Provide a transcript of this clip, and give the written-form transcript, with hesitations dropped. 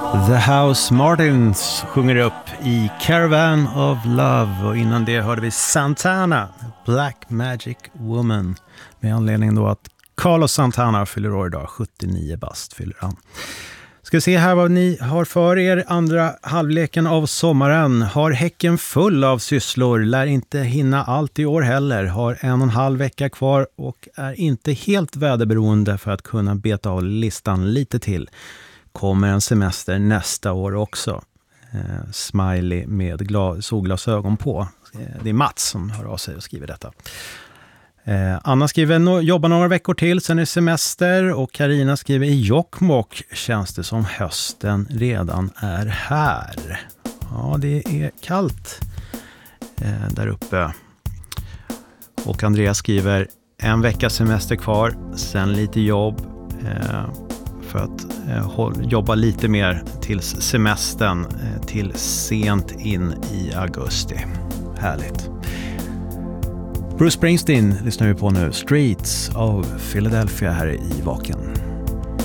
The House Martins sjunger upp i Caravan of Love, och innan det hörde vi Santana, Black Magic Woman, med anledning då att Carlos Santana fyller år idag, 79 bast fyller han. Ska se här vad ni har för er andra halvleken av sommaren. Har häcken full av sysslor, lär inte hinna allt i år heller. Har 1,5 vecka kvar och är inte helt väderberoende för att kunna beta av listan lite till. Kommer en semester nästa år också. Smiley med solglasögon på. Det är Mats som hör av sig och skriver detta. Anna skriver jobbar några veckor till, sen är semester, och Karina skriver i Jokkmokk känns det som hösten redan är här. Ja, det är kallt där uppe. Och Andreas skriver 1 vecka semester kvar, sen lite jobb för att jobba lite mer tills semestern till sent in i augusti. Härligt. Bruce Springsteen lyssnar vi på nu. Streets of Philadelphia här i Vaken.